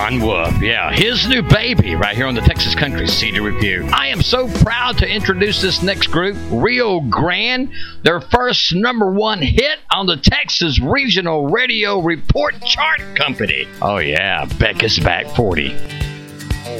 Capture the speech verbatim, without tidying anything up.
Ron Wolf, yeah, his new baby right here on the Texas Country C D Review. I am so proud to introduce this next group, Rio Grande, their first number one hit on the Texas Regional Radio Report Chart Company. Oh yeah, Becca's Back forty.